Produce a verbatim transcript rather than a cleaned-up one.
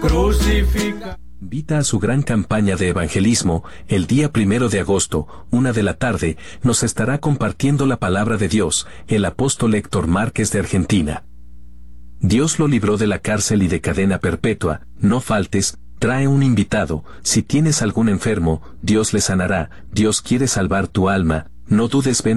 crucificado. Invita a su gran campaña de evangelismo. El día primero de agosto, una de la tarde, nos estará compartiendo la palabra de Dios, el apóstol Héctor Márquez de Argentina. Dios lo libró de la cárcel y de cadena perpetua. No faltes, trae un invitado. Si tienes algún enfermo, Dios le sanará. Dios quiere salvar tu alma. No dudes, ven.